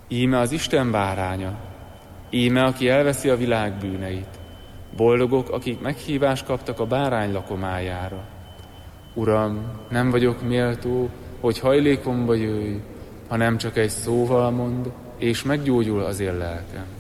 Íme az Isten báránya, íme, aki elveszi a világ bűneit. Boldogok, akik meghívást kaptak a bárány lakomájára. Uram, nem vagyok méltó, hogy hajlékomba jöjj, hanem csak egy szóval mond, és meggyógyul az én lelkem.